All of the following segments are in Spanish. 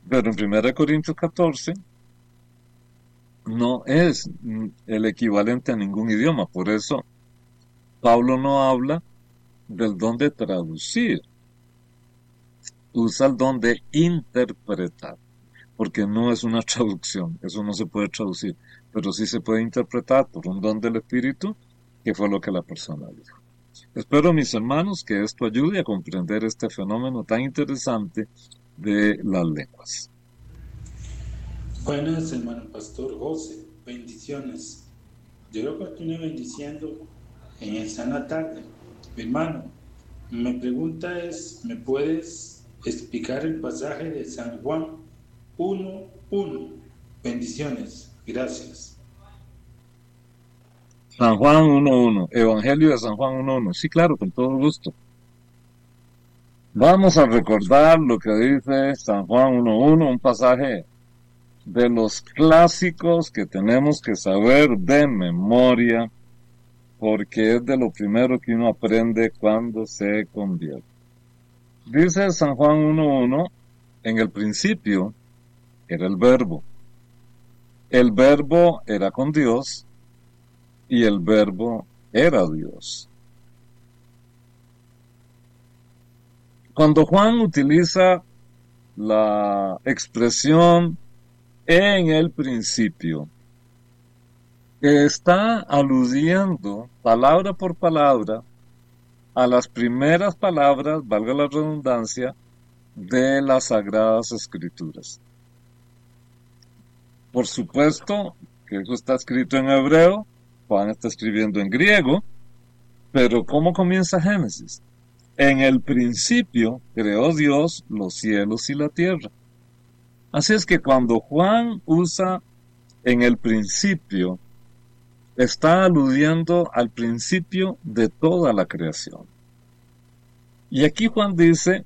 Pero en 1 Corintios 14 no es el equivalente a ningún idioma. Por eso Pablo no habla del don de traducir, usa el don de interpretar, porque no es una traducción, eso no se puede traducir, pero sí se puede interpretar por un don del Espíritu, que fue lo que la persona dijo. Espero, mis hermanos, que esto ayude a comprender este fenómeno tan interesante de las lenguas. Buenas, hermano Pastor José. Bendiciones. Yo lo continúo bendiciendo en esta tarde. Mi hermano, mi pregunta es, ¿me puedes explicar el pasaje de San Juan 1:1? Bendiciones. Gracias. San Juan 1.1, Evangelio de San Juan 1.1. Sí, claro, con todo gusto. Vamos a recordar lo que dice San Juan 1.1, un pasaje de los clásicos que tenemos que saber de memoria, porque es de lo primero que uno aprende cuando se convierte. Dice San Juan 1.1, en el principio era el Verbo era con Dios, y el Verbo era Dios. Cuando Juan utiliza la expresión en el principio, está aludiendo palabra por palabra a las primeras palabras, valga la redundancia, de las Sagradas Escrituras. Por supuesto que eso está escrito en hebreo, Juan está escribiendo en griego, pero ¿cómo comienza Génesis? En el principio creó Dios los cielos y la tierra. Así es que cuando Juan usa en el principio, está aludiendo al principio de toda la creación. Y aquí Juan dice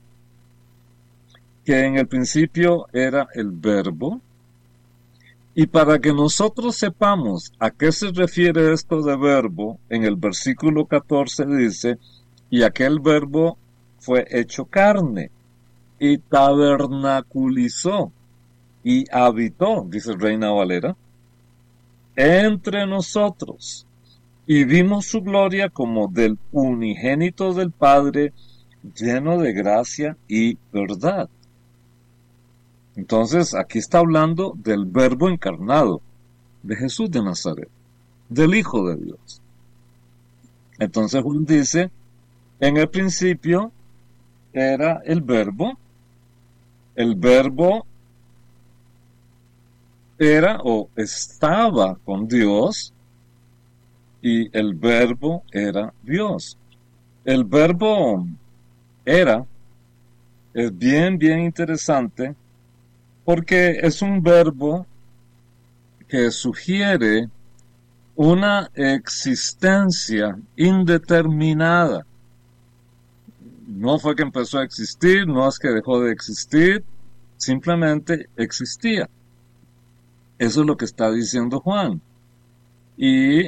que en el principio era el Verbo, y para que nosotros sepamos a qué se refiere esto de verbo, en el versículo 14 dice, y aquel verbo fue hecho carne, y tabernaculizó, y habitó, dice Reina Valera, entre nosotros, y vimos su gloria como del unigénito del Padre, lleno de gracia y verdad. Entonces, aquí está hablando del Verbo encarnado, de Jesús de Nazaret, del Hijo de Dios. Entonces Juan dice, en el principio era el Verbo era o estaba con Dios, y el Verbo era Dios. El verbo era es bien interesante, porque es un verbo que sugiere una existencia indeterminada. No fue que empezó a existir, no es que dejó de existir, simplemente existía. Eso es lo que está diciendo Juan. Y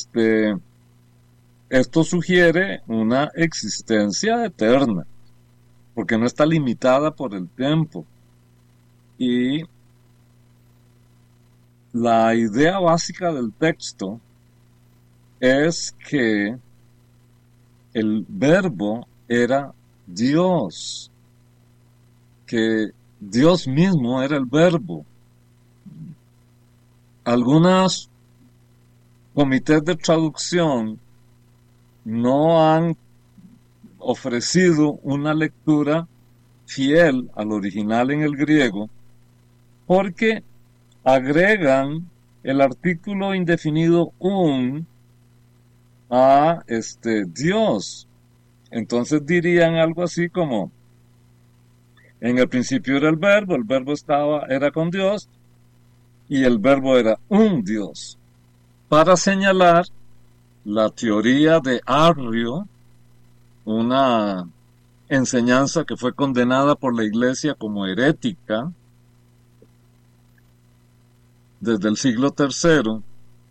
esto sugiere una existencia eterna, porque no está limitada por el tiempo. Y la idea básica del texto es que el Verbo era Dios, que Dios mismo era el Verbo. Algunos comités de traducción no han ofrecido una lectura fiel al original en el griego, porque agregan el artículo indefinido un a Dios. Entonces dirían algo así como, en el principio era el Verbo era con Dios, y el Verbo era un Dios, para señalar la teoría de Arrio, una enseñanza que fue condenada por la Iglesia como herética desde el siglo III,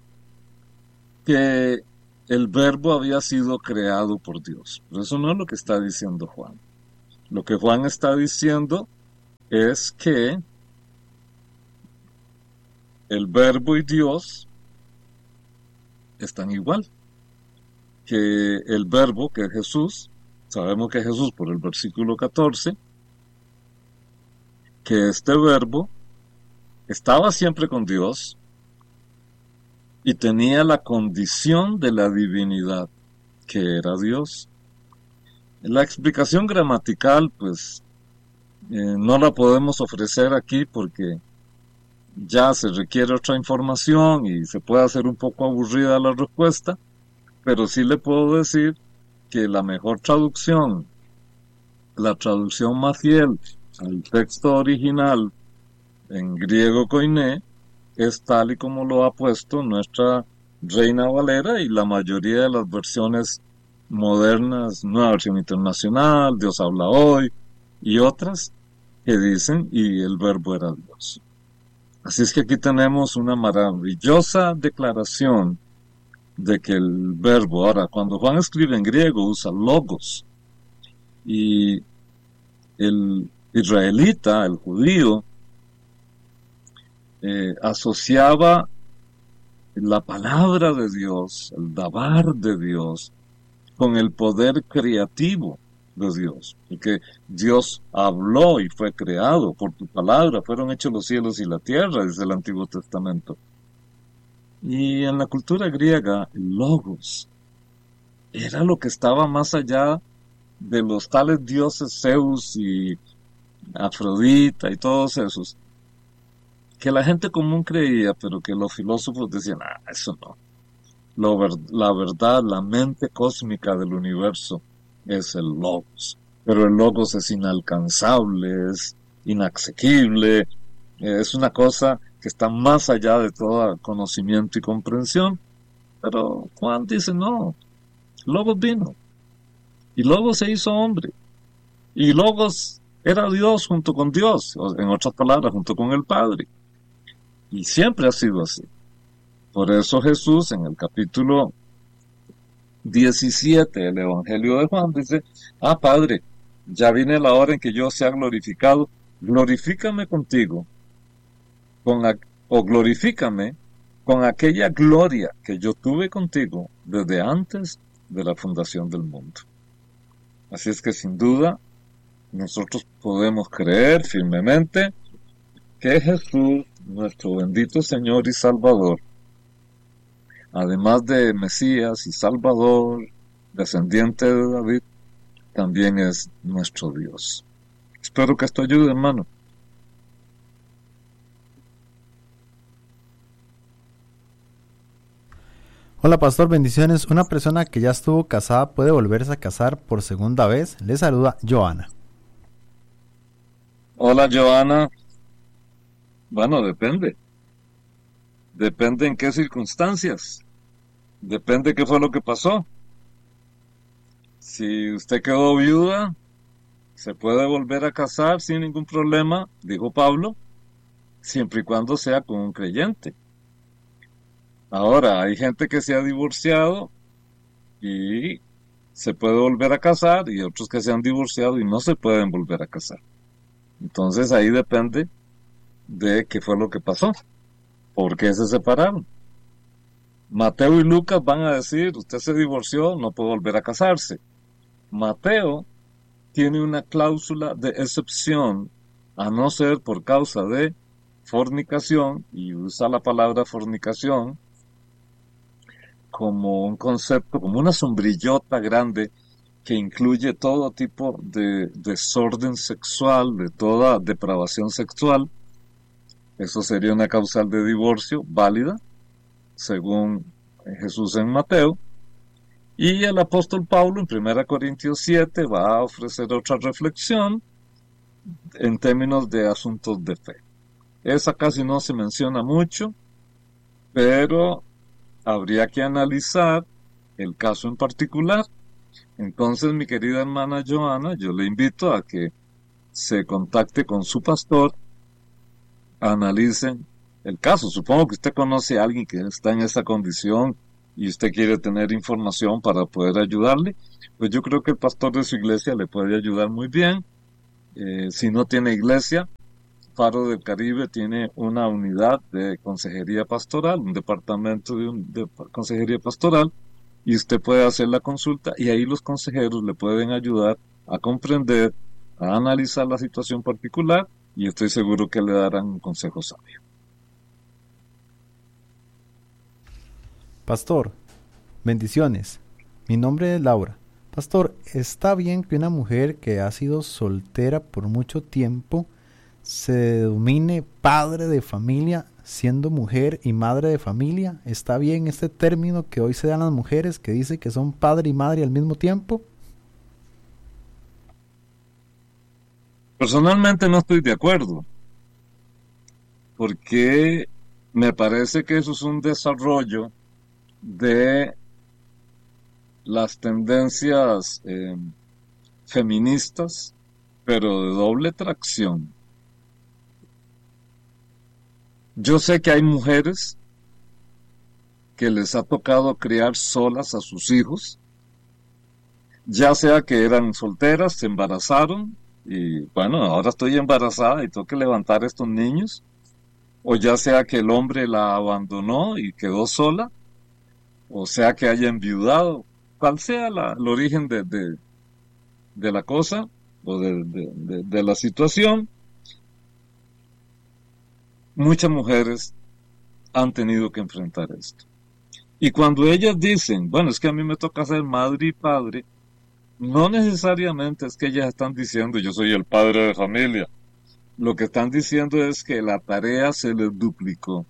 que el Verbo había sido creado por Dios. Pero eso no es lo que está diciendo Juan. Lo que Juan está diciendo es que el Verbo y Dios están igual, que el Verbo, que es Jesús, sabemos que es Jesús por el versículo 14, que este Verbo estaba siempre con Dios y tenía la condición de la divinidad, que era Dios. La explicación gramatical, pues, no la podemos ofrecer aquí porque ya se requiere otra información y se puede hacer un poco aburrida la respuesta, pero sí le puedo decir que la mejor traducción, la traducción más fiel al texto original en griego koiné, es tal y como lo ha puesto nuestra Reina Valera y la mayoría de las versiones modernas, Nueva Versión Internacional, Dios habla hoy y otras que dicen y el Verbo era Dios. Así es que aquí tenemos una maravillosa declaración de que el Verbo, ahora cuando Juan escribe en griego usa logos y el israelita, el judío, asociaba la palabra de Dios, el dabar de Dios, con el poder creativo de Dios, porque Dios habló y fue creado por tu palabra, fueron hechos los cielos y la tierra, dice el Antiguo Testamento. Y en la cultura griega, el logos era lo que estaba más allá de los tales dioses Zeus y Afrodita y todos esos, que la gente común creía, pero que los filósofos decían, eso no. La verdad, la mente cósmica del universo es el logos. Pero el logos es inalcanzable, es inaccesible, es una cosa que está más allá de todo conocimiento y comprensión. Pero Juan dice, no, logos vino. Y logos se hizo hombre. Y logos era Dios junto con Dios, en otras palabras, junto con el Padre. Y siempre ha sido así. Por eso Jesús en el capítulo 17 del Evangelio de Juan dice, Padre, ya viene la hora en que yo sea glorificado, glorifícame contigo, o glorifícame con aquella gloria que yo tuve contigo desde antes de la fundación del mundo. Así es que sin duda nosotros podemos creer firmemente que Jesús, nuestro bendito Señor y Salvador, además de Mesías y Salvador, descendiente de David, también es nuestro Dios. Espero que esto ayude, hermano. Hola pastor, bendiciones. ¿Una persona que ya estuvo casada puede volverse a casar por segunda vez? Le saluda Joana. Hola, Joana. Bueno, depende. Depende en qué circunstancias. Depende qué fue lo que pasó. Si usted quedó viuda, se puede volver a casar sin ningún problema, dijo Pablo, siempre y cuando sea con un creyente. Ahora, hay gente que se ha divorciado y se puede volver a casar y otros que se han divorciado y no se pueden volver a casar. Entonces ahí depende de qué fue lo que pasó, por qué se separaron. Mateo y Lucas van a decir, usted se divorció, no puede volver a casarse. Mateo tiene una cláusula de excepción, a no ser por causa de fornicación, y usa la palabra fornicación como un concepto, como una sombrillota grande que incluye todo tipo de desorden sexual, de toda depravación sexual. Eso sería una causal de divorcio válida, según Jesús en Mateo. Y el apóstol Pablo en 1 Corintios 7 va a ofrecer otra reflexión en términos de asuntos de fe. Esa casi no se menciona mucho, pero habría que analizar el caso en particular. Entonces, mi querida hermana Joana, yo le invito a que se contacte con su pastor, analicen el caso. Supongo que usted conoce a alguien que está en esa condición y usted quiere tener información para poder ayudarle, pues yo creo que el pastor de su iglesia le puede ayudar muy bien. Si no tiene iglesia, Faro del Caribe tiene una unidad de consejería pastoral, un departamento de consejería pastoral, y usted puede hacer la consulta y ahí los consejeros le pueden ayudar a comprender, a analizar la situación particular y estoy seguro que le darán un consejo sabio. Pastor, bendiciones. Mi nombre es Laura. Pastor, ¿está bien que una mujer que ha sido soltera por mucho tiempo se denomine padre de familia siendo mujer y madre de familia? ¿Está bien este término que hoy se dan las mujeres que dice que son padre y madre al mismo tiempo? Personalmente no estoy de acuerdo, porque me parece que eso es un desarrollo de las tendencias feministas, pero de doble tracción. Yo sé que hay mujeres que les ha tocado criar solas a sus hijos, ya sea que eran solteras, se embarazaron y bueno, ahora estoy embarazada y tengo que levantar estos niños, o ya sea que el hombre la abandonó y quedó sola, o sea que haya enviudado, cual sea el origen de la cosa o de la situación, muchas mujeres han tenido que enfrentar esto. Y cuando ellas dicen, bueno, es que a mí me toca ser madre y padre, no necesariamente es que ellas están diciendo yo soy el padre de familia. Lo que están diciendo es que la tarea se les duplicó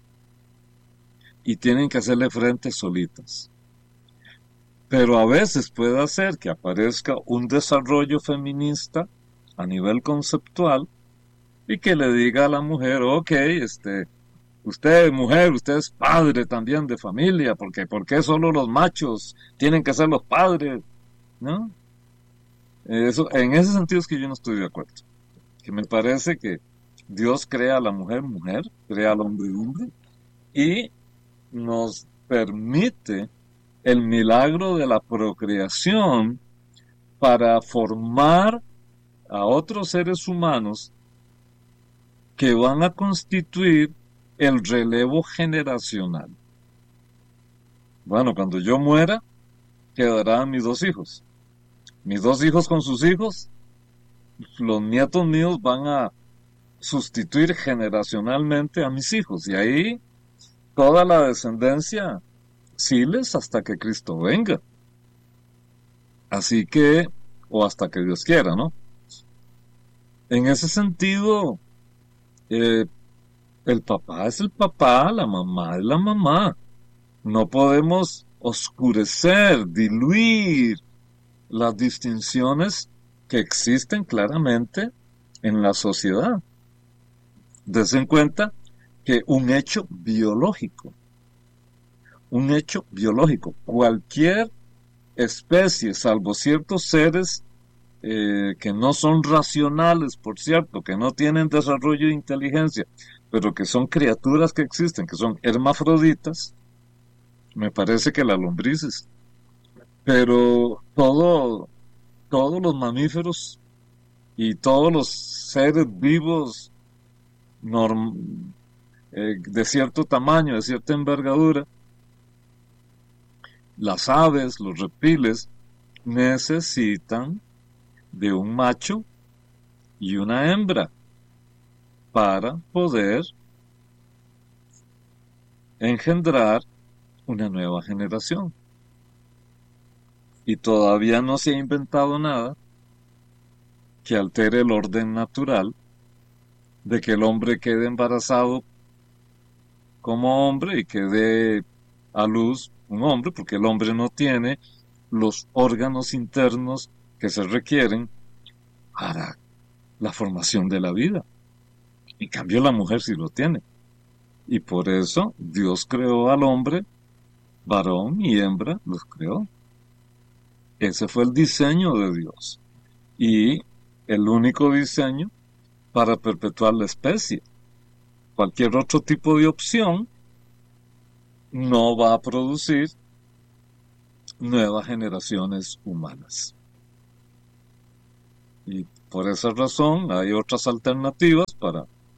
y tienen que hacerle frente solitas. Pero a veces puede hacer que aparezca un desarrollo feminista a nivel conceptual y que le diga a la mujer, ok, usted mujer, usted es padre también de familia, porque ¿por qué solo los machos tienen que ser los padres? ¿No? Eso, en ese sentido es que yo no estoy de acuerdo. Que me parece que Dios crea a la mujer mujer, crea al hombre hombre, y nos permite el milagro de la procreación para formar a otros seres humanos que van a constituir el relevo generacional. Bueno, cuando yo muera, quedarán mis dos hijos. Mis dos hijos con sus hijos, los nietos míos van a sustituir generacionalmente a mis hijos. Y ahí toda la descendencia siles hasta que Cristo venga. Así que, o hasta que Dios quiera, ¿no? En ese sentido, el papá es el papá, la mamá es la mamá. No podemos oscurecer, diluir las distinciones que existen claramente en la sociedad. Des en cuenta que un hecho biológico, cualquier especie, salvo ciertos seres que no son racionales, por cierto, que no tienen desarrollo de inteligencia, pero que son criaturas que existen, que son hermafroditas, me parece que las lombrices, pero todos los mamíferos y todos los seres vivos de cierto tamaño, de cierta envergadura, las aves, los reptiles, necesitan de un macho y una hembra para poder engendrar una nueva generación. Y todavía no se ha inventado nada que altere el orden natural de que el hombre quede embarazado como hombre y que dé a luz un hombre, porque el hombre no tiene los órganos internos que se requieren para la formación de la vida. En cambio, la mujer sí lo tiene. Y por eso Dios creó al hombre, varón y hembra, los creó. Ese fue el diseño de Dios. Y el único diseño para perpetuar la especie. Cualquier otro tipo de opción no va a producir nuevas generaciones humanas. Y por esa razón hay otras alternativas para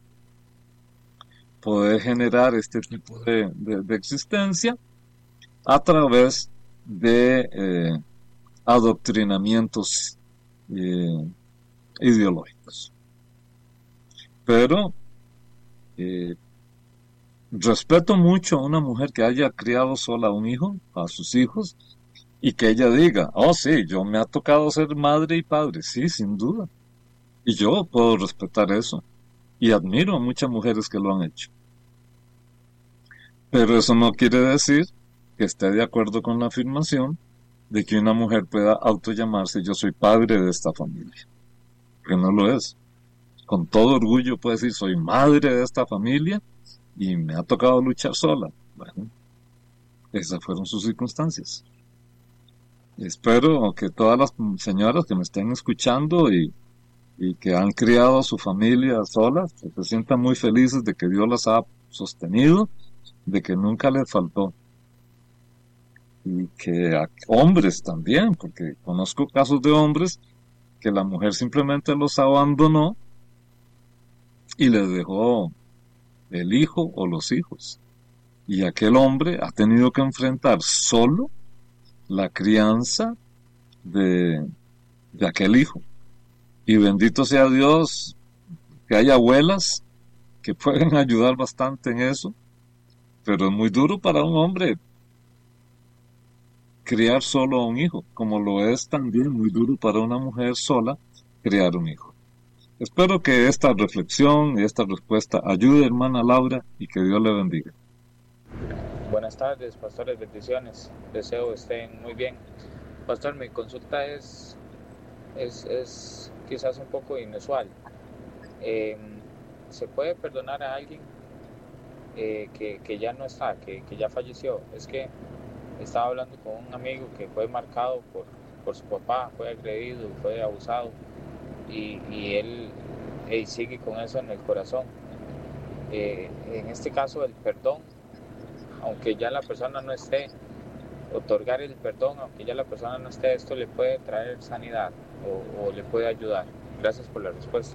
poder generar este tipo de existencia a través de adoctrinamientos ideológicos. Pero respeto mucho a una mujer que haya criado sola a un hijo, a sus hijos, y que ella diga, oh sí, yo me ha tocado ser madre y padre, sí, sin duda. Y yo puedo respetar eso. Y admiro a muchas mujeres que lo han hecho. Pero eso no quiere decir que esté de acuerdo con la afirmación de que una mujer pueda autollamarse yo soy padre de esta familia. Que no lo es. Con todo orgullo puede decir soy madre de esta familia y me ha tocado luchar sola. Bueno, esas fueron sus circunstancias. Espero que todas las señoras que me estén escuchando y que han criado a su familia solas, que se sientan muy felices de que Dios las ha sostenido, de que nunca les faltó. Y que a hombres también, porque conozco casos de hombres que la mujer simplemente los abandonó y les dejó el hijo o los hijos. Y aquel hombre ha tenido que enfrentar solo la crianza de aquel hijo. Y bendito sea Dios que hay abuelas que pueden ayudar bastante en eso, pero es muy duro para un hombre criar solo a un hijo, como lo es también muy duro para una mujer sola criar un hijo. Espero que esta reflexión y esta respuesta ayude, hermana Laura, y que Dios le bendiga. Buenas tardes, pastores, bendiciones. Deseo estén muy bien. Pastor, mi consulta es quizás un poco inusual. ¿Se puede perdonar a alguien que ya no está, que ya falleció? Es que estaba hablando con un amigo que fue marcado por su papá, fue agredido, fue abusado, y él sigue con eso en el corazón. En este caso, el perdón, aunque ya la persona no esté, otorgar el perdón, aunque ya la persona no esté, esto le puede traer sanidad o le puede ayudar. Gracias por la respuesta.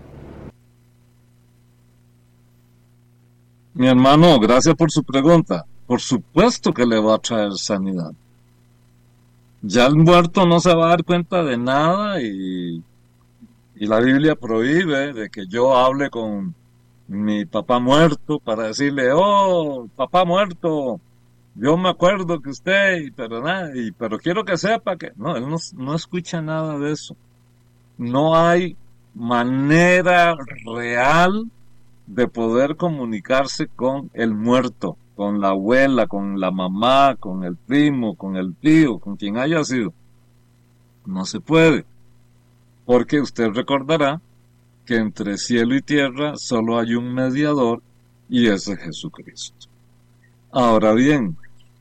Mi hermano, gracias por su pregunta. Por supuesto que le va a traer sanidad. Ya el muerto no se va a dar cuenta de nada y la Biblia prohíbe de que yo hable con mi papá muerto para decirle, oh, papá muerto, yo me acuerdo que usted, pero quiero que sepa que... No, él no escucha nada de eso. No hay manera real de poder comunicarse con el muerto, con la abuela, con la mamá, con el primo, con el tío, con quien haya sido. No se puede, porque usted recordará que entre cielo y tierra solo hay un mediador y ese es Jesucristo. Ahora bien,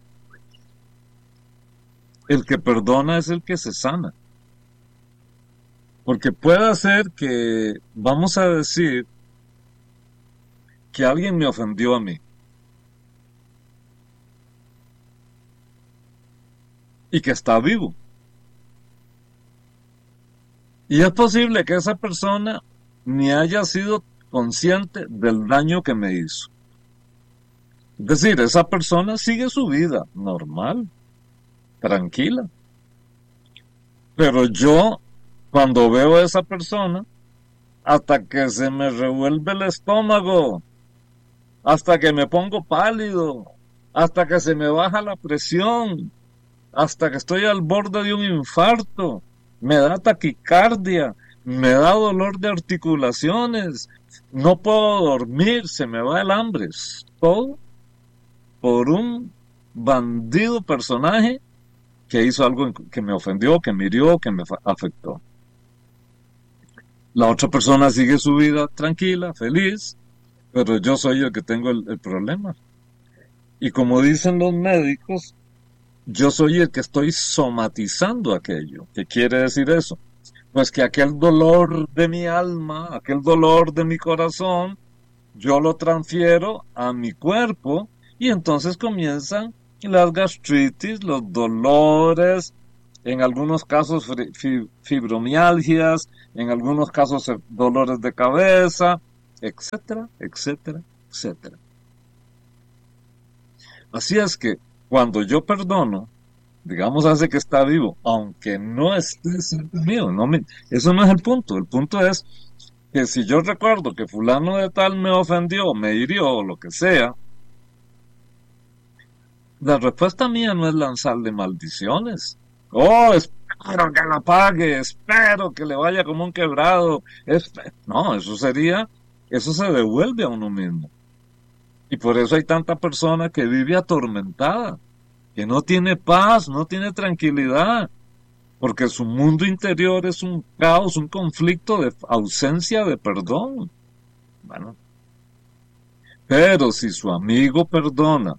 el que perdona es el que se sana. Porque puede ser que, vamos a decir, que alguien me ofendió a mí. Y que está vivo. Y es posible que esa persona ni haya sido consciente del daño que me hizo. Es decir, esa persona sigue su vida normal, tranquila. Pero yo, cuando veo a esa persona, hasta que se me revuelve el estómago, hasta que me pongo pálido, hasta que se me baja la presión, hasta que estoy al borde de un infarto, me da taquicardia, me da dolor de articulaciones, no puedo dormir, se me va el hambre, todo por un bandido personaje que hizo algo que me ofendió, que me hirió, que me afectó. La otra persona sigue su vida tranquila, feliz, pero yo soy el que tengo el problema. Y como dicen los médicos, yo soy el que estoy somatizando aquello. ¿Qué quiere decir eso? Pues que aquel dolor de mi alma, aquel dolor de mi corazón, yo lo transfiero a mi cuerpo y entonces comienzan las gastritis, los dolores, en algunos casos fibromialgias, en algunos casos dolores de cabeza, etcétera, etcétera, etcétera. Así es que cuando yo perdono, digamos hace que está vivo, aunque no esté cerca mío, eso no es el punto. El punto es que si yo recuerdo que fulano de tal me ofendió, me hirió o lo que sea, la respuesta mía no es lanzarle maldiciones. Oh, espero que la pague, espero que le vaya como un quebrado. No, eso se devuelve a uno mismo. Y por eso hay tanta persona que vive atormentada, que no tiene paz, no tiene tranquilidad, porque su mundo interior es un caos, un conflicto de ausencia de perdón. Bueno, pero si su amigo perdona,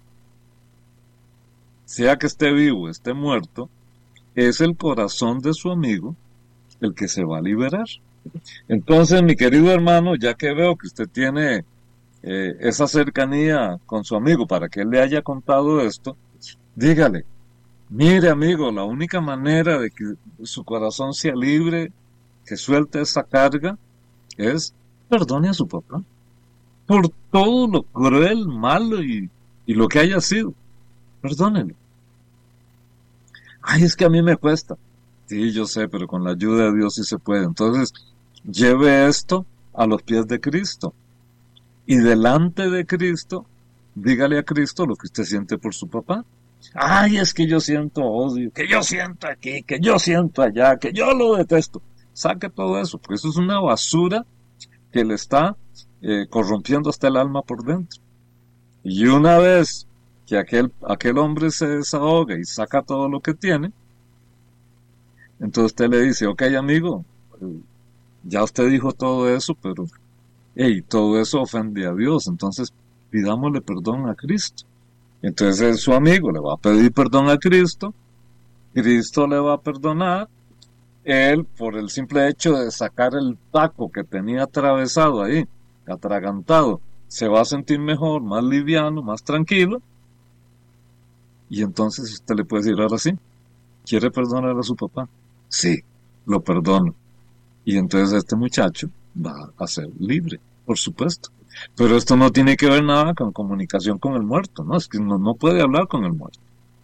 sea que esté vivo, esté muerto, es el corazón de su amigo el que se va a liberar. Entonces, mi querido hermano, ya que veo que usted tiene esa cercanía con su amigo para que él le haya contado esto, dígale, mire amigo, la única manera de que su corazón sea libre, que suelte esa carga, es perdone a su papá por todo lo cruel, malo y lo que haya sido. Perdónenlo. Ay, es que a mí me cuesta. Sí, yo sé, pero con la ayuda de Dios sí se puede. Entonces, lleve esto a los pies de Cristo. Y delante de Cristo, dígale a Cristo lo que usted siente por su papá. Ay, es que yo siento odio, que yo siento aquí, que yo siento allá, que yo lo detesto. Saque todo eso, porque eso es una basura que le está corrompiendo hasta el alma por dentro. Y una vez que aquel hombre se desahoga y saca todo lo que tiene, entonces usted le dice, ok amigo, ya usted dijo todo eso, pero todo eso ofende a Dios, entonces pidámosle perdón a Cristo. Entonces su amigo le va a pedir perdón a Cristo, Cristo le va a perdonar, él por el simple hecho de sacar el taco que tenía atravesado ahí, atragantado, se va a sentir mejor, más liviano, más tranquilo, y entonces usted le puede decir, ahora sí, ¿quiere perdonar a su papá? Sí, lo perdono. Y entonces este muchacho va a ser libre, por supuesto. Pero esto no tiene que ver nada con comunicación con el muerto, ¿no? Es que no puede hablar con el muerto.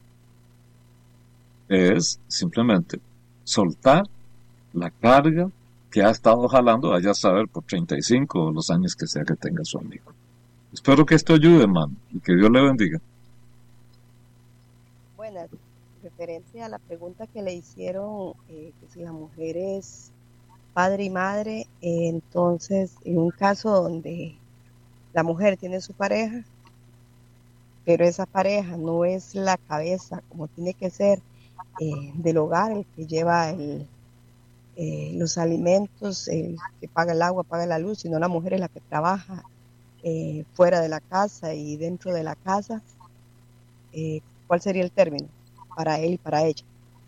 Es simplemente soltar la carga que ha estado jalando, vaya a saber, por 35 o los años que sea que tenga su amigo. Espero que esto ayude, hermano, y que Dios le bendiga. Buenas. Referente a la pregunta que le hicieron, que si la mujer es padre y madre, entonces en un caso donde la mujer tiene su pareja, pero esa pareja no es la cabeza como tiene que ser del hogar, el que lleva los alimentos, el que paga el agua, paga la luz, sino la mujer es la que trabaja fuera de la casa y dentro de la casa, ¿cuál sería el término para él y para ella?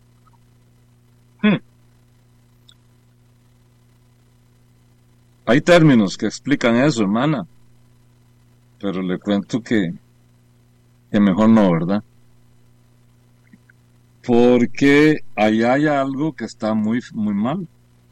Hay términos que explican eso, hermana, pero le cuento que mejor no, ¿verdad? Porque ahí hay algo que está muy, muy mal.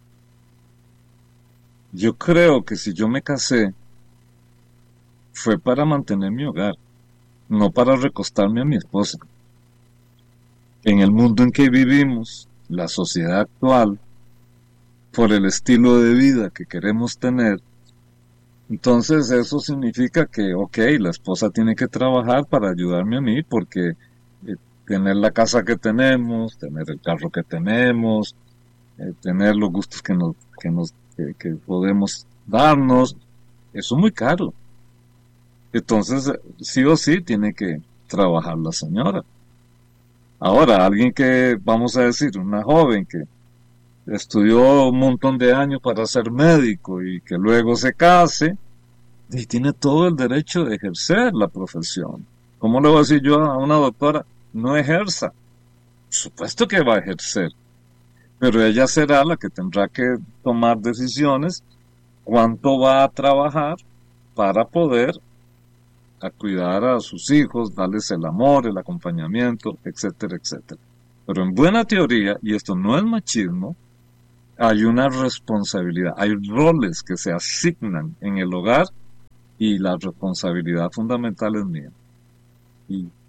Yo creo que si yo me casé, fue para mantener mi hogar, no para recostarme a mi esposa. En el mundo en que vivimos, la sociedad actual, por el estilo de vida que queremos tener, entonces eso significa que, ok, la esposa tiene que trabajar para ayudarme a mí, porque tener la casa que tenemos, tener el carro que tenemos, tener los gustos que podemos darnos, eso es muy caro. Entonces, sí o sí tiene que trabajar la señora. Ahora, alguien que, vamos a decir, una joven que estudió un montón de años para ser médico y que luego se case, y tiene todo el derecho de ejercer la profesión. ¿Cómo le voy a decir yo a una doctora, no ejerza? Por supuesto que va a ejercer, pero ella será la que tendrá que tomar decisiones cuánto va a trabajar para poder a cuidar a sus hijos, darles el amor, el acompañamiento, etcétera, etcétera. Pero en buena teoría, y esto no es machismo, hay una responsabilidad, hay roles que se asignan en el hogar y la responsabilidad fundamental es mía. Y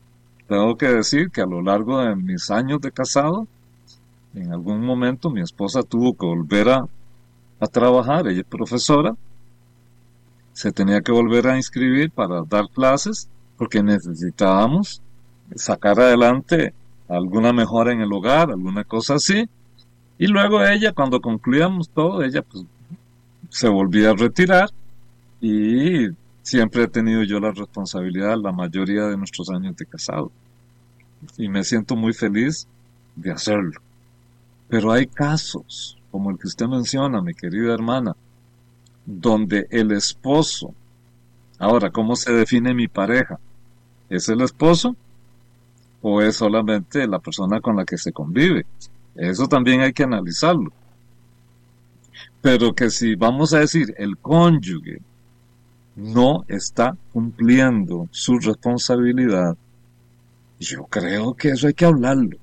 tengo que decir que a lo largo de mis años de casado, en algún momento mi esposa tuvo que volver a trabajar, ella es profesora, se tenía que volver a inscribir para dar clases porque necesitábamos sacar adelante alguna mejora en el hogar, alguna cosa así. Y luego ella, cuando concluíamos todo, ella pues se volvía a retirar y siempre he tenido yo la responsabilidad la mayoría de nuestros años de casado. Y me siento muy feliz de hacerlo. Pero hay casos, como el que usted menciona, mi querida hermana, donde el esposo, ahora, ¿cómo se define mi pareja? ¿Es el esposo o es solamente la persona con la que se convive? Eso también hay que analizarlo. Pero que si vamos a decir el cónyuge no está cumpliendo su responsabilidad, yo creo que eso hay que hablarlo.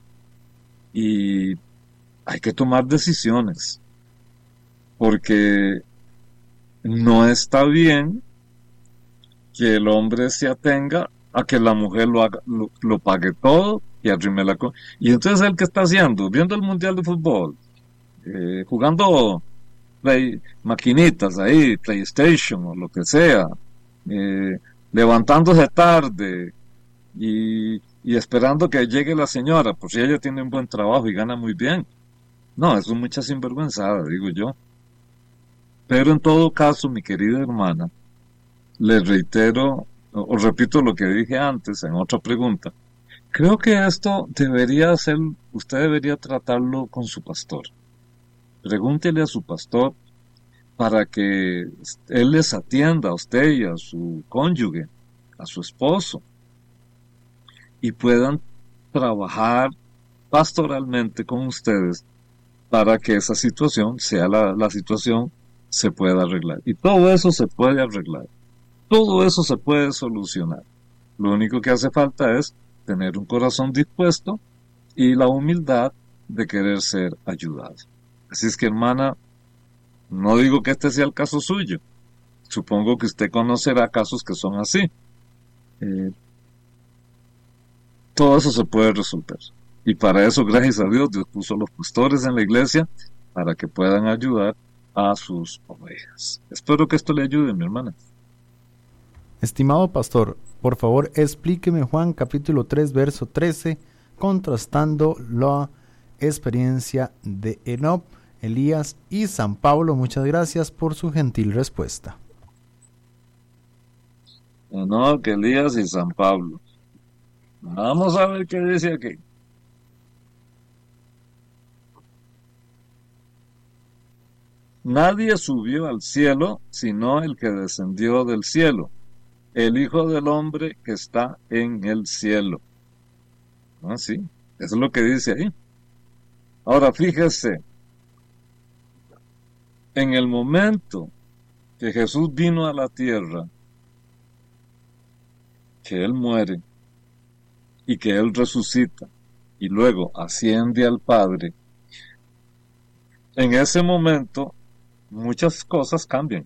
Y hay que tomar decisiones. Porque no está bien que el hombre se atenga a que la mujer lo pague todo y arrime y entonces el que está haciendo, viendo el mundial de fútbol, jugando maquinitas ahí, PlayStation o lo que sea, levantándose tarde y esperando que llegue la señora, por si ella tiene un buen trabajo y gana muy bien. No, eso es mucha sinvergüenzada, digo yo. Pero en todo caso, mi querida hermana, le reitero o repito lo que dije antes en otra pregunta. Creo que esto usted debería tratarlo con su pastor. Pregúntele a su pastor para que él les atienda a usted y a su cónyuge, a su esposo, y puedan trabajar pastoralmente con ustedes para que esa situación sea la situación se pueda arreglar. Y todo eso se puede arreglar. Todo eso se puede solucionar. Lo único que hace falta es tener un corazón dispuesto y la humildad de querer ser ayudado. Así es que, hermana, no digo que este sea el caso suyo. Supongo que usted conocerá casos que son así. Todo eso se puede resolver. Y para eso, gracias a Dios, Dios puso los pastores en la iglesia para que puedan ayudar a sus ovejas. Espero que esto le ayude, mi hermana. Estimado pastor, por favor explíqueme Juan capítulo 3 verso 13, contrastando la experiencia de Enoc, Elías y San Pablo. Muchas gracias por su gentil respuesta. Enoc, Elías y San Pablo. Vamos a ver qué dice aquí. Nadie subió al cielo sino el que descendió del cielo, el Hijo del Hombre que está en el cielo. Ah, sí, eso es lo que dice ahí. Ahora fíjese, en el momento que Jesús vino a la tierra, que Él muere y que Él resucita y luego asciende al Padre, en ese momento muchas cosas cambian.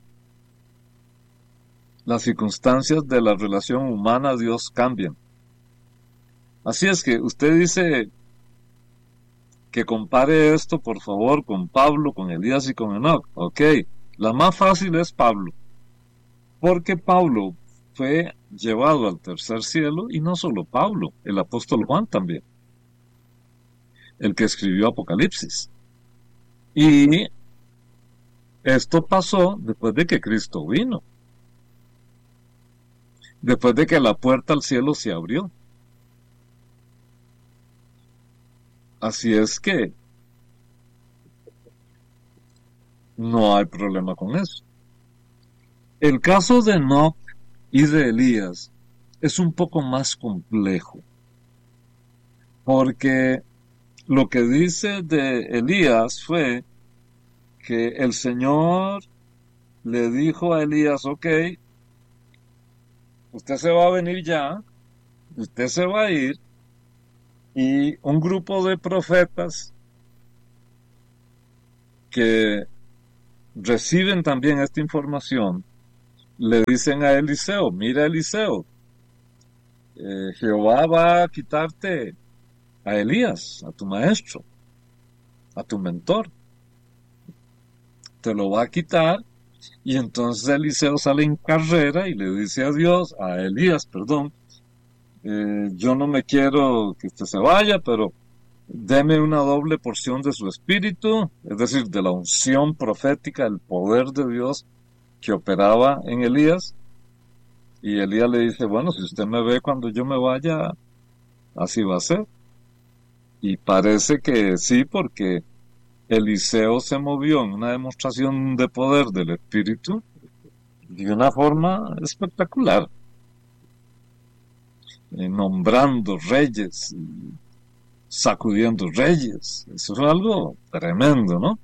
Las circunstancias de la relación humana a Dios cambian. Así es que usted dice que compare esto, por favor, con Pablo, con Elías y con Enoc. Ok, la más fácil es Pablo, porque Pablo fue llevado al tercer cielo, y no solo Pablo, el apóstol Juan también, el que escribió Apocalipsis. Y esto pasó después de que Cristo vino, después de que la puerta al cielo se abrió. Así es que no hay problema con eso. El caso de Enoc y de Elías es un poco más complejo, porque lo que dice de Elías fue que el Señor le dijo a Elías: ok, usted se va a venir ya, usted se va a ir, y un grupo de profetas que reciben también esta información le dicen a Eliseo: mira, Eliseo, Jehová va a quitarte a Elías, a tu maestro, a tu mentor. Te lo va a quitar. Y entonces Eliseo sale en carrera y le dice a Elías, perdón, yo no me quiero que usted se vaya, pero deme una doble porción de su espíritu, es decir, de la unción profética, el poder de Dios que operaba en Elías. Y Elías le dice, bueno, si usted me ve cuando yo me vaya, así va a ser. Y parece que sí, porque Eliseo se movió en una demostración de poder del espíritu de una forma espectacular, nombrando reyes, sacudiendo reyes. Eso es algo tremendo, ¿no?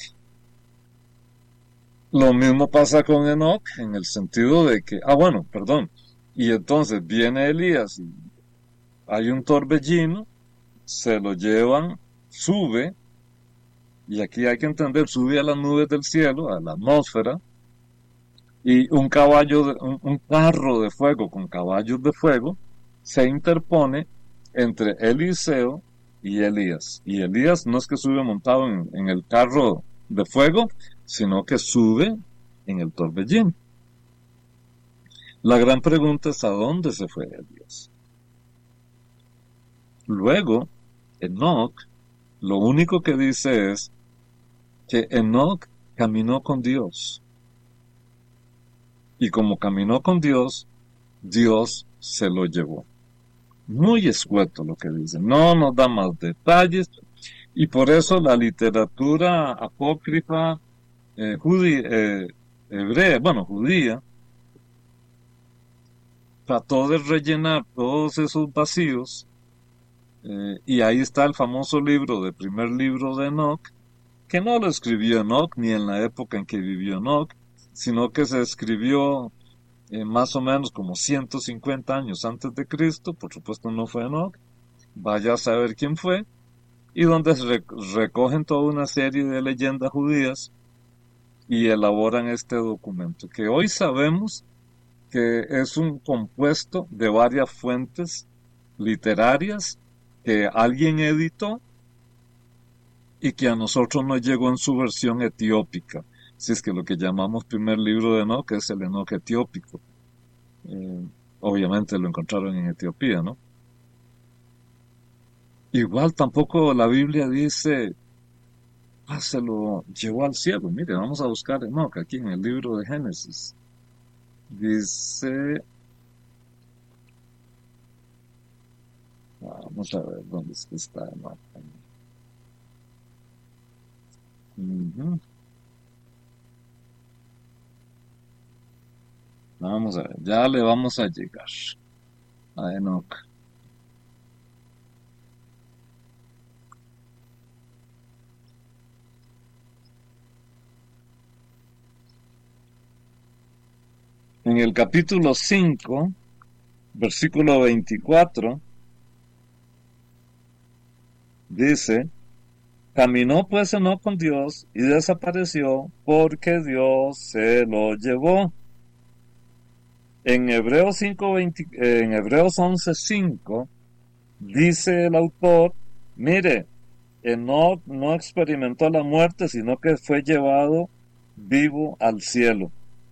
Lo mismo pasa con Enoc en el sentido de que, y entonces viene Elías y hay un torbellino, se lo llevan, sube, y aquí hay que entender, sube a las nubes del cielo, a la atmósfera, y un carro de fuego con caballos de fuego se interpone entre Eliseo y Elías. Y Elías no es que sube montado en el carro de fuego, sino que sube en el torbellino. La gran pregunta es, ¿a dónde se fue Elías? Luego, Enoc, lo único que dice es que Enoc caminó con Dios. Y como caminó con Dios, Dios se lo llevó. Muy escueto lo que dice, no nos da más detalles, y por eso la literatura apócrifa judía, trató de rellenar todos esos vacíos, y ahí está el famoso primer libro de Enoc, que no lo escribió Enoc ni en la época en que vivió Enoc, sino que se escribió más o menos como 150 años antes de Cristo. Por supuesto no fue Enoc, vaya a saber quién fue, y donde se recogen toda una serie de leyendas judías y elaboran este documento, que hoy sabemos que es un compuesto de varias fuentes literarias que alguien editó y que a nosotros nos llegó en su versión etiópica. Si es que lo que llamamos primer libro de Enoc es el Enoc etiópico. Obviamente lo encontraron en Etiopía, ¿no? Igual tampoco la Biblia dice, se lo llevó al cielo. Mire, vamos a buscar Enoc aquí en el libro de Génesis. Dice, vamos a ver dónde es que está Enoc. Vamos a ver, ya le vamos a llegar a Enoc. En el capítulo 5, versículo 24, dice, caminó pues Enoc con Dios y desapareció porque Dios se lo llevó. En Hebreos 11:5 dice el autor, mire, Enoc no experimentó la muerte, sino que fue llevado vivo al cielo.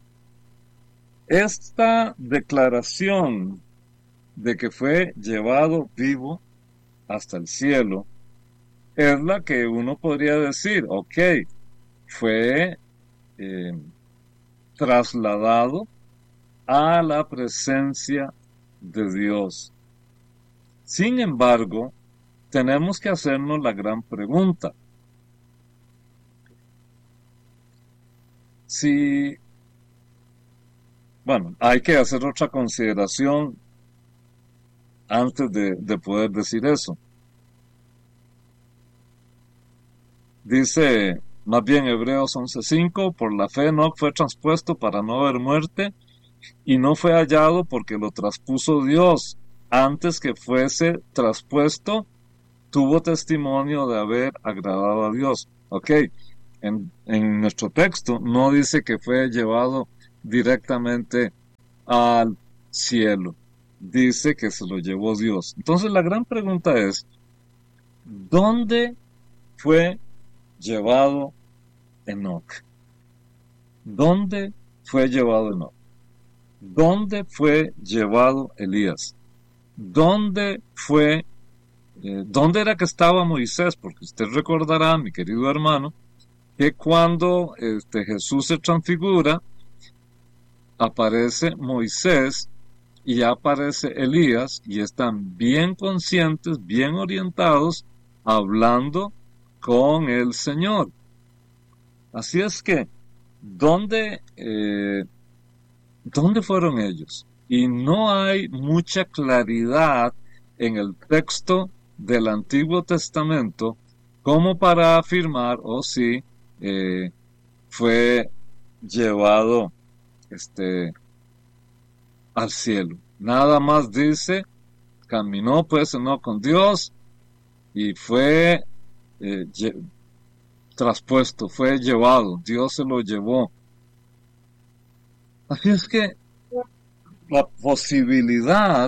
Esta declaración de que fue llevado vivo hasta el cielo es la que uno podría decir, ok, fue trasladado a la presencia de Dios. Sin embargo, tenemos que hacernos la gran pregunta. Hay que hacer otra consideración antes de poder decir eso. Dice, más bien Hebreos 11:5, por la fe Enoc fue traspuesto para no ver muerte, y no fue hallado porque lo traspuso Dios. Antes que fuese traspuesto, tuvo testimonio de haber agradado a Dios. Ok, en nuestro texto no dice que fue llevado directamente al cielo. dice que se lo llevó Dios. Entonces la gran pregunta es, ¿dónde fue llevado Enoc? ¿Dónde fue llevado Enoc? ¿Dónde fue llevado Elías? ¿Dónde era que estaba Moisés? Porque usted recordará, mi querido hermano, que cuando Jesús se transfigura, aparece Moisés y aparece Elías y están bien conscientes, bien orientados, hablando con el Señor. Así es que, ¿dónde fueron ellos? Y no hay mucha claridad en el texto del Antiguo Testamento como para afirmar, si fue llevado al cielo. Nada más dice, caminó pues no con Dios y fue traspuesto, fue llevado, Dios se lo llevó. Así es que la posibilidad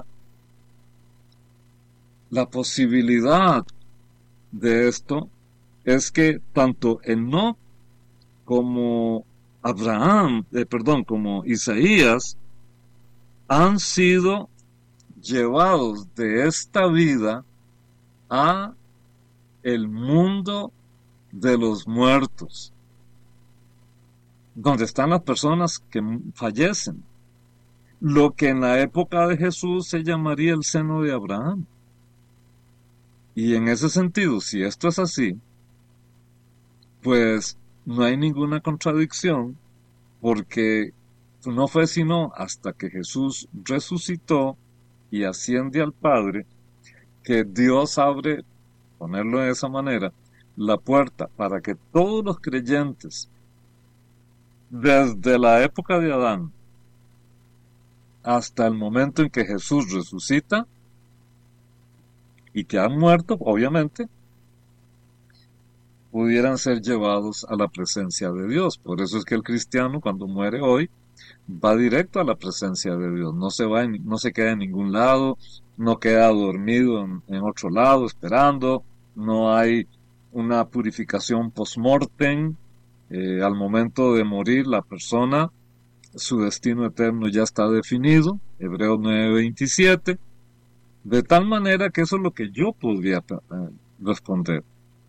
de esto es que tanto Enoc como como Isaías han sido llevados de esta vida a el mundo de los muertos, donde están las personas que fallecen, lo que en la época de Jesús se llamaría el seno de Abraham. Y en ese sentido, si esto es así, pues no hay ninguna contradicción, porque no fue sino hasta que Jesús resucitó y asciende al Padre que Dios abre, ponerlo de esa manera, la puerta para que todos los creyentes, desde la época de Adán hasta el momento en que Jesús resucita y que han muerto, obviamente, pudieran ser llevados a la presencia de Dios. Por eso es que el cristiano, cuando muere hoy, va directo a la presencia de Dios. No se queda en ningún lado, no queda dormido en otro lado esperando, no hay una purificación post-mortem. Al momento de morir la persona, su destino eterno ya está definido, Hebreos 9:27, de tal manera que eso es lo que yo podría responder.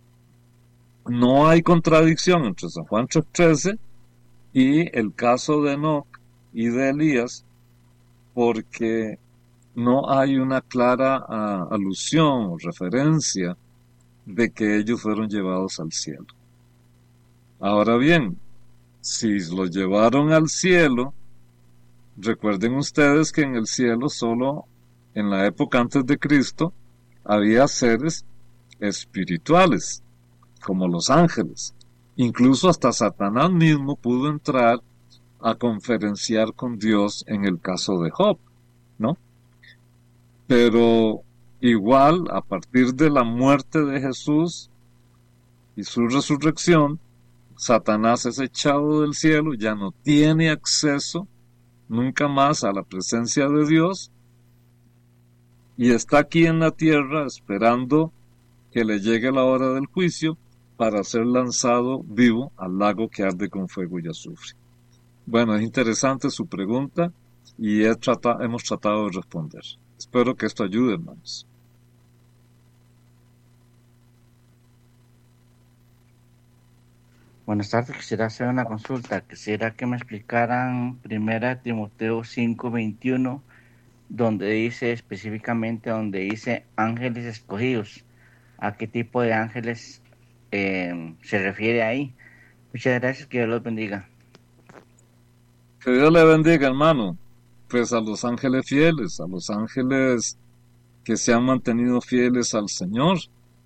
No hay contradicción entre San Juan 3:13 y el caso de Enoc y de Elías, porque no hay una clara alusión o referencia de que ellos fueron llevados al cielo. Ahora bien, si los llevaron al cielo, recuerden ustedes que en el cielo solo en la época antes de Cristo había seres espirituales, como los ángeles. Incluso hasta Satanás mismo pudo entrar a conferenciar con Dios en el caso de Job, ¿no? Pero igual, a partir de la muerte de Jesús y su resurrección, Satanás es echado del cielo, ya no tiene acceso nunca más a la presencia de Dios y está aquí en la tierra esperando que le llegue la hora del juicio para ser lanzado vivo al lago que arde con fuego y azufre. Bueno, es interesante su pregunta y hemos tratado de responder. Espero que esto ayude, hermanos. Buenas tardes, quisiera hacer una consulta. Quisiera que me explicaran 1 Timoteo 5:21, donde dice específicamente, donde dice ángeles escogidos. ¿A qué tipo de ángeles se refiere ahí? Muchas gracias, que Dios los bendiga. Que Dios le bendiga, hermano. Pues a los ángeles fieles, a los ángeles que se han mantenido fieles al Señor.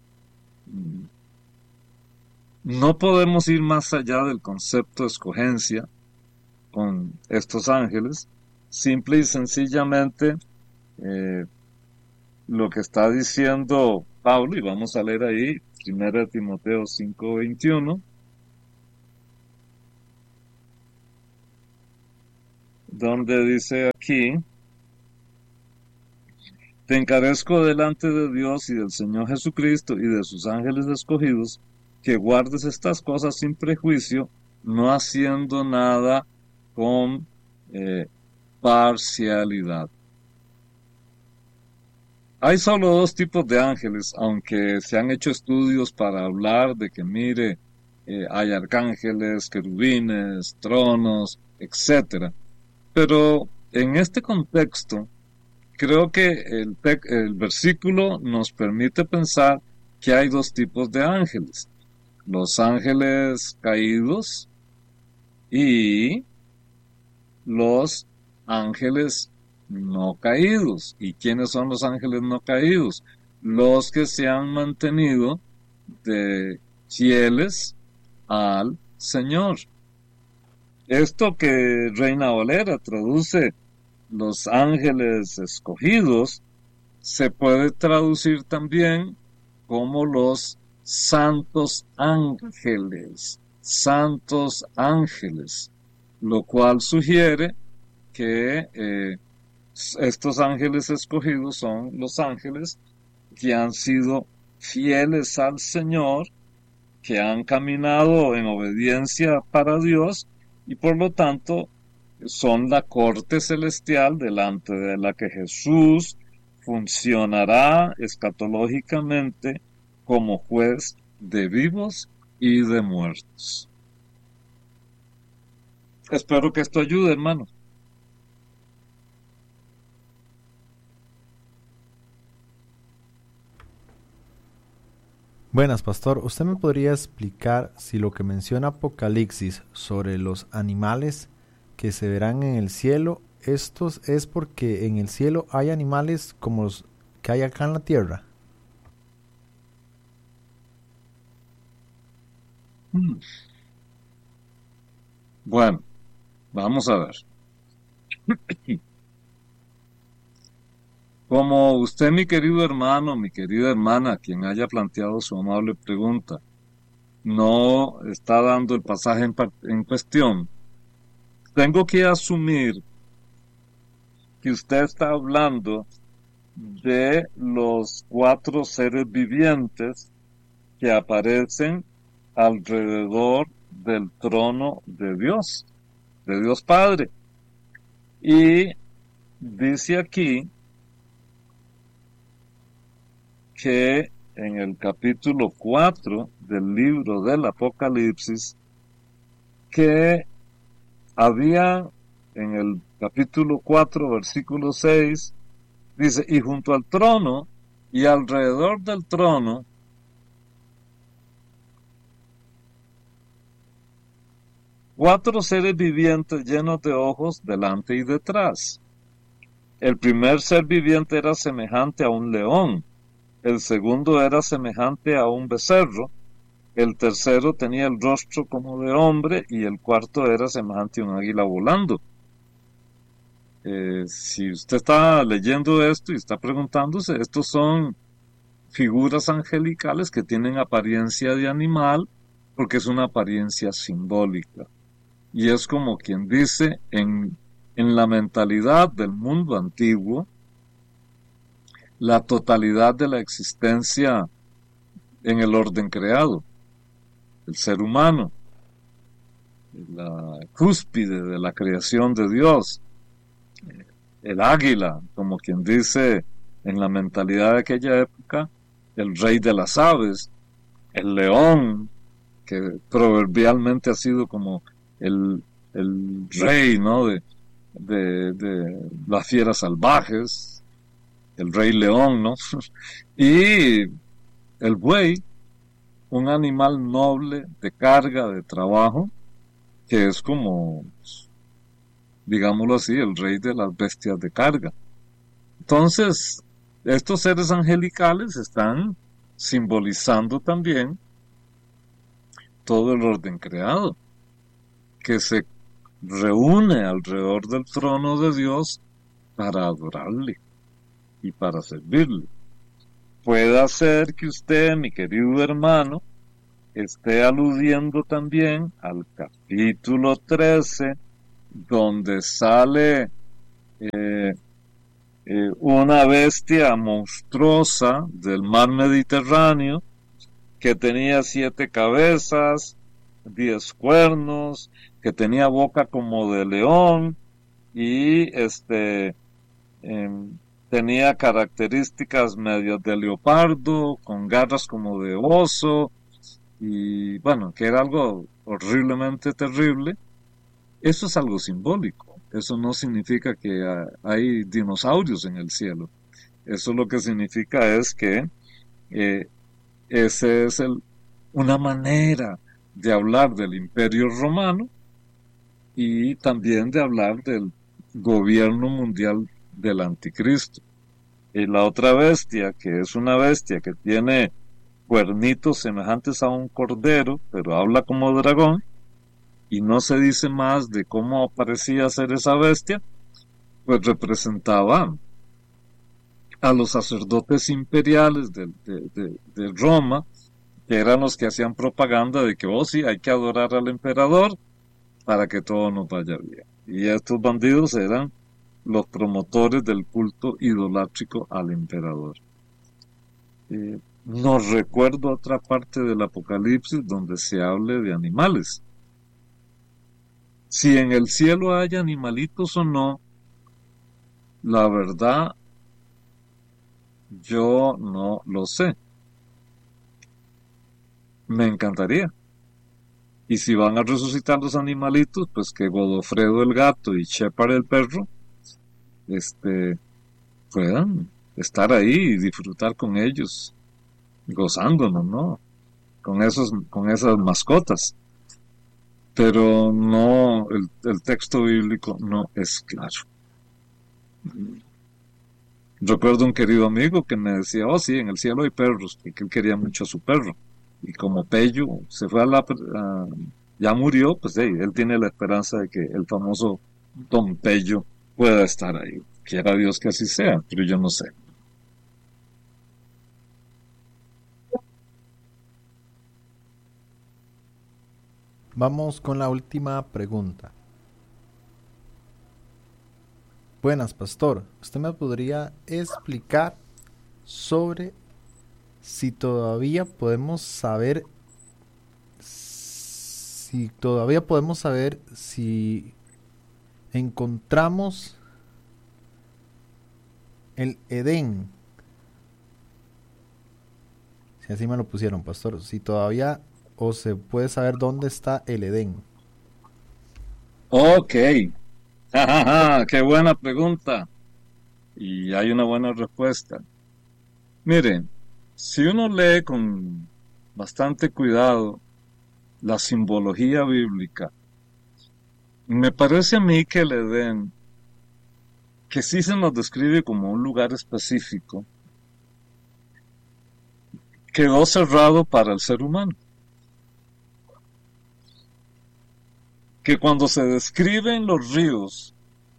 No podemos ir más allá del concepto de escogencia con estos ángeles. Simple y sencillamente lo que está diciendo Pablo, y vamos a leer ahí 1 Timoteo 5:21, donde dice aquí, te encarezco delante de Dios y del Señor Jesucristo y de sus ángeles escogidos, que guardes estas cosas sin prejuicio, no haciendo nada con parcialidad. Hay solo dos tipos de ángeles, aunque se han hecho estudios para hablar de que, mire, hay arcángeles, querubines, tronos, etcétera. Pero en este contexto, creo que el versículo nos permite pensar que hay dos tipos de ángeles: los ángeles caídos y los ángeles no caídos. ¿Y quiénes son los ángeles no caídos? Los que se han mantenido fieles al Señor. Esto que Reina Valera traduce los ángeles escogidos, se puede traducir también como los santos ángeles, lo cual sugiere que estos ángeles escogidos son los ángeles que han sido fieles al Señor, que han caminado en obediencia para Dios y por lo tanto son la corte celestial delante de la que Jesús funcionará escatológicamente como juez de vivos y de muertos. Espero que esto ayude, hermano. Buenas, pastor. ¿Usted me podría explicar si lo que menciona Apocalipsis sobre los animales que se verán en el cielo, estos es porque en el cielo hay animales como los que hay acá en la tierra? Bueno, vamos a ver. Como usted, mi querido hermano, mi querida hermana, quien haya planteado su amable pregunta, no está dando el pasaje en cuestión, tengo que asumir que usted está hablando de los 4 seres vivientes que aparecen alrededor del trono de Dios Padre. Y dice aquí que en el capítulo 4 del libro del Apocalipsis, que había en el capítulo 4, versículo 6, dice, y junto al trono y alrededor del trono, cuatro seres vivientes llenos de ojos delante y detrás. El primer ser viviente era semejante a un león, el segundo era semejante a un becerro, el tercero tenía el rostro como de hombre y el cuarto era semejante a un águila volando. Si usted está leyendo esto y está preguntándose, estos son figuras angelicales que tienen apariencia de animal porque es una apariencia simbólica. Y es como quien dice, en la mentalidad del mundo antiguo, la totalidad de la existencia en el orden creado, el ser humano, la cúspide de la creación de Dios, el águila, como quien dice en la mentalidad de aquella época, el rey de las aves, el león, que proverbialmente ha sido como el rey, ¿no?, de las fieras salvajes, el rey león, ¿no? Y el buey, un animal noble de carga, de trabajo, que es como, digámoslo así, el rey de las bestias de carga. Entonces, estos seres angelicales están simbolizando también todo el orden creado, que se reúne alrededor del trono de Dios para adorarle y para servirle. Puede ser que usted, mi querido hermano, esté aludiendo también al capítulo 13, donde sale una bestia monstruosa del mar Mediterráneo que tenía 7 cabezas, 10 cuernos, que tenía boca como de león y tenía características medias de leopardo, con garras como de oso, y bueno, que era algo horriblemente terrible. Eso es algo simbólico. Eso no significa que hay dinosaurios en el cielo. Eso lo que significa es que ese es una manera de hablar del Imperio Romano y también de hablar del gobierno mundial del Anticristo. Y la otra bestia, que es una bestia que tiene cuernitos semejantes a un cordero, pero habla como dragón, y no se dice más de cómo parecía ser esa bestia, pues representaba a los sacerdotes imperiales de Roma, que eran los que hacían propaganda de que, oh sí, hay que adorar al emperador para que todo nos vaya bien. Y estos bandidos eran los promotores del culto idolátrico al emperador. No recuerdo otra parte del Apocalipsis donde se hable de animales. Si en el cielo hay animalitos o no, la verdad, yo no lo sé. Me encantaría. Y si van a resucitar los animalitos, pues que Godofredo el gato y Shepard el perro, puedan estar ahí y disfrutar con ellos, gozándonos, ¿no? Con esas mascotas. Pero no, el texto bíblico no es claro. Recuerdo un querido amigo que me decía, oh sí, en el cielo hay perros, porque él quería mucho a su perro. Y como Pello se fue ya murió, pues él tiene la esperanza de que el famoso Don Pello pueda estar ahí. Quiera Dios que así sea, pero yo no sé. Vamos con la última pregunta. Buenas, pastor. ¿Usted me podría explicar sobre si todavía podemos saber si encontramos el Edén? Si así me lo pusieron, pastor. Si todavía o se puede saber dónde está el Edén. Ok. Qué buena pregunta. Y hay una buena respuesta. Miren, si uno lee con bastante cuidado la simbología bíblica, me parece a mí que el Edén, que sí se nos describe como un lugar específico, quedó cerrado para el ser humano. Que cuando se describen los ríos,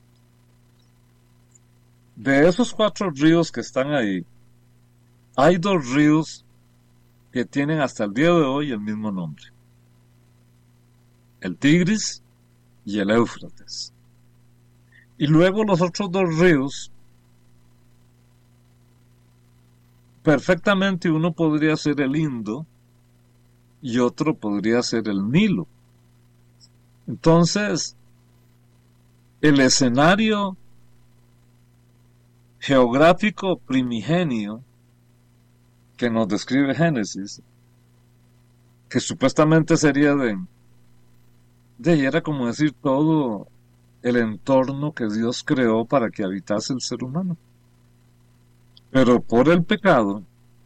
de esos 4 ríos que están ahí, hay 2 ríos que tienen hasta el día de hoy el mismo nombre: el Tigris y el Éufrates. Y luego los otros 2 ríos, perfectamente uno podría ser el Indo y otro podría ser el Nilo. Entonces, el escenario geográfico primigenio que nos describe Génesis, que supuestamente sería era como decir todo el entorno que Dios creó para que habitase el ser humano. Pero por el pecado,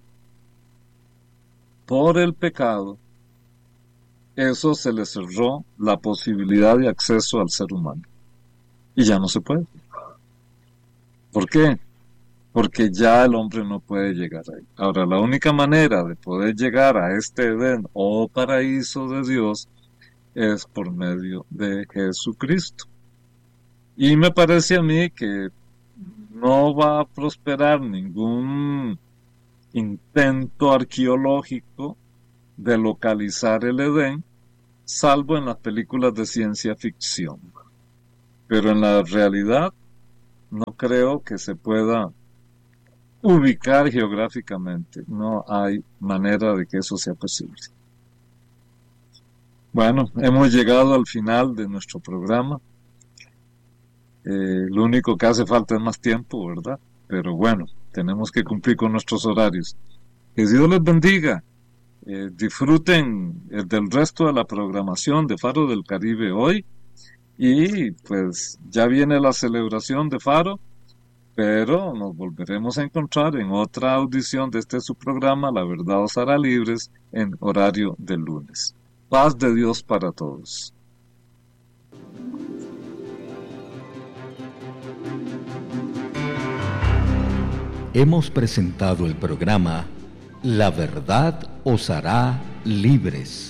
eso se le cerró la posibilidad de acceso al ser humano. Y ya no se puede. ¿Por qué? Porque ya el hombre no puede llegar ahí. Ahora, la única manera de poder llegar a este Edén o paraíso de Dios es por medio de Jesucristo. Y me parece a mí que no va a prosperar ningún intento arqueológico de localizar el Edén, salvo en las películas de ciencia ficción. Pero en la realidad, no creo que se pueda ubicar geográficamente. No hay manera de que eso sea posible. Bueno, hemos llegado al final de nuestro programa. Lo único que hace falta es más tiempo, ¿verdad? Pero bueno, tenemos que cumplir con nuestros horarios. Que Dios les bendiga. Disfruten del resto de la programación de Faro del Caribe hoy. Y pues ya viene la celebración de Faro, pero nos volveremos a encontrar en otra audición de su programa, La Verdad os hará libres, en horario de lunes. Paz de Dios para todos. Hemos presentado el programa La Verdad os hará libres.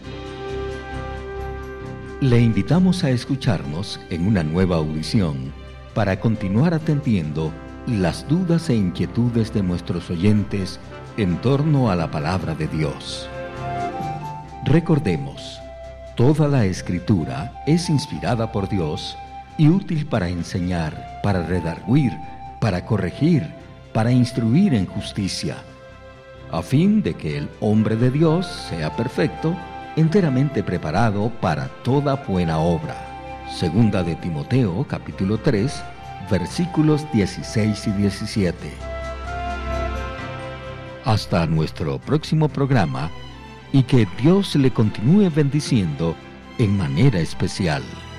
Le invitamos a escucharnos en una nueva audición para continuar atendiendo las dudas e inquietudes de nuestros oyentes en torno a la palabra de Dios. Recordemos, toda la Escritura es inspirada por Dios y útil para enseñar, para redarguir, para corregir, para instruir en justicia, a fin de que el hombre de Dios sea perfecto, enteramente preparado para toda buena obra. Segunda de Timoteo, capítulo 3, versículos 16 y 17. Hasta nuestro próximo programa, y que Dios le continúe bendiciendo en manera especial.